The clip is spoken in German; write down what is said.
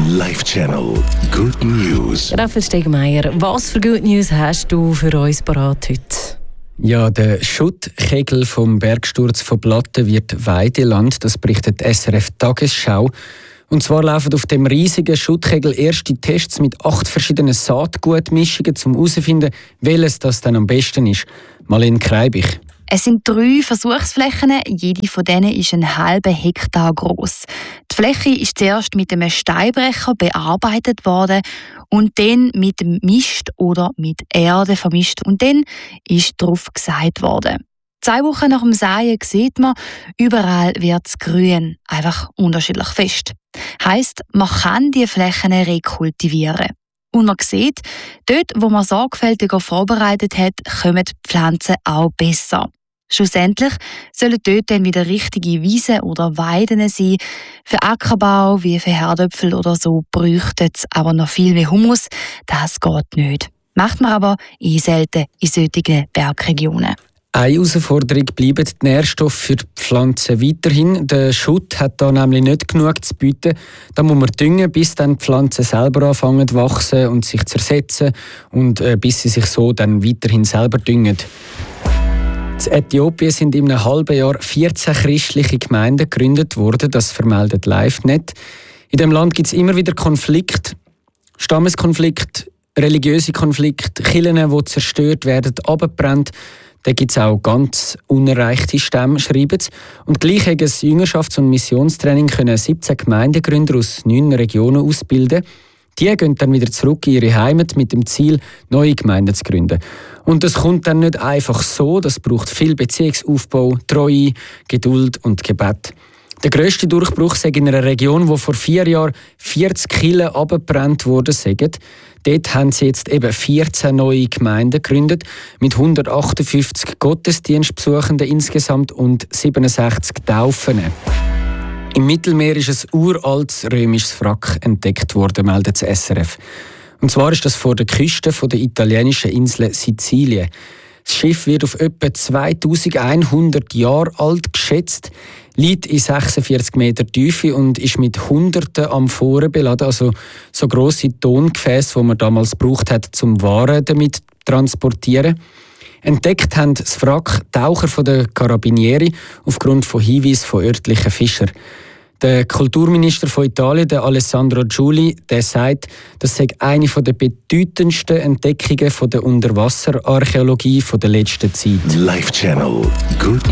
Live Channel Good News. Raphael Stegmeier, was für Good News hast du für uns parat heute? Ja, der Schuttkegel vom Bergsturz von Blatten wird Weideland. Das berichtet SRF Tagesschau. Und zwar laufen auf dem riesigen Schuttkegel erste Tests mit 8 verschiedenen Saatgutmischungen, um herauszufinden, welches das dann am besten ist. Marlene Kreibich. Es sind 3 Versuchsflächen, jede von denen ist einen halben Hektar groß. Die Fläche ist zuerst mit einem Steinbrecher bearbeitet worden und dann mit Mist oder mit Erde vermischt und dann ist darauf gesät worden. 2 Wochen nach dem Säen sieht man, überall wird es grün, einfach unterschiedlich fest. Heisst, man kann die Flächen rekultivieren. Und man sieht, dort, wo man sorgfältiger vorbereitet hat, kommen die Pflanzen auch besser. Schlussendlich sollen dort dann wieder richtige Wiesen oder Weiden sein. Für Ackerbau wie für Herdöpfel oder so bräuchte es aber noch viel mehr Humus. Das geht nicht. Macht man aber selten in solchen Bergregionen. Eine Herausforderung bleiben die Nährstoffe für die Pflanzen weiterhin. Der Schutt hat da nämlich nicht genug zu bieten. Da muss man düngen, bis dann die Pflanzen selber anfangen zu wachsen und sich zu zersetzen und bis sie sich so dann weiterhin selber düngen. In Äthiopien sind in einem halben Jahr 14 christliche Gemeinden gegründet worden. Das vermeldet LiveNet. In dem Land gibt es immer wieder Konflikte, Stammeskonflikte, religiöse Konflikte, Kirchen, die zerstört werden, abgebrannt. Da gibt es auch ganz unerreichte Stämme, schreiben sie. Und gleich haben das Jüngerschafts- und Missionstraining können 17 Gemeindegründer aus 9 Regionen ausbilden. Die gehen dann wieder zurück in ihre Heimat mit dem Ziel, neue Gemeinden zu gründen. Und das kommt dann nicht einfach so, das braucht viel Beziehungsaufbau, Treue, Geduld und Gebet. Der grösste Durchbruch sei in einer Region, wo vor 4 Jahren 40 Kirchen abgebrannt worden sind. Dort haben sie jetzt eben 14 neue Gemeinden gegründet, mit 158 Gottesdienstbesuchenden insgesamt und 67 Taufen. Im Mittelmeer ist ein uraltes römisches Wrack entdeckt worden, meldet das SRF. Und zwar ist das vor der Küste der italienischen Insel Sizilien. Das Schiff wird auf etwa 2100 Jahre alt geschätzt, liegt in 46 Meter Tiefe und ist mit Hunderten Amphoren beladen, also so grosse Tongefäße, die man damals gebraucht hat, um Waren damit zu transportieren. Entdeckt haben das Wrack Taucher von der Carabinieri aufgrund von Hinweisen von örtlichen Fischern. Der Kulturminister von Italien, der Alessandro Giuli, der sagt, das sei eine der bedeutendsten Entdeckungen von der Unterwasserarchäologie der letzten Zeit. Live Channel Good